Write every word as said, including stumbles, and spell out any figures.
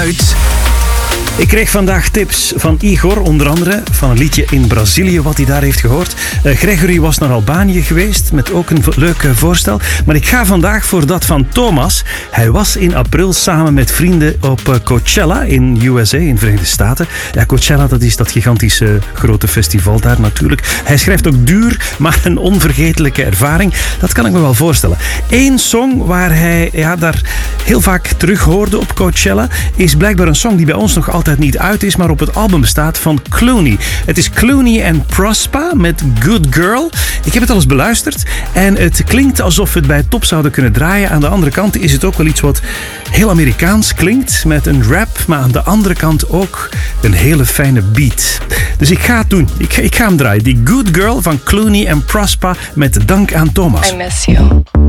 uit. Ik kreeg vandaag tips van Igor, onder andere, van een liedje in Brazilië, wat hij daar heeft gehoord. Uh, Gregory was naar Albanië geweest, met ook een vo- leuk uh, voorstel. Maar ik ga vandaag voor dat van Thomas. Hij was in april samen met vrienden op uh, Coachella in U S A, in de Verenigde Staten. Ja, Coachella, dat is dat gigantische uh, grote festival daar natuurlijk. Hij schrijft ook duur, maar een onvergetelijke ervaring. Dat kan ik me wel voorstellen. Eén song waar hij ja, daar heel vaak terug hoorde op Coachella, is blijkbaar een song die bij ons nog altijd niet uit is, maar op het album staat van Clooney. Het is Clooney en Prospa met Good Girl. Ik heb het al eens beluisterd en het klinkt alsof we het bij top zouden kunnen draaien. Aan de andere kant is het ook wel iets wat heel Amerikaans klinkt, met een rap, maar aan de andere kant ook een hele fijne beat. Dus ik ga het doen. Ik, ik ga hem draaien. Die Good Girl van Clooney en Prospa met dank aan Thomas. I miss you.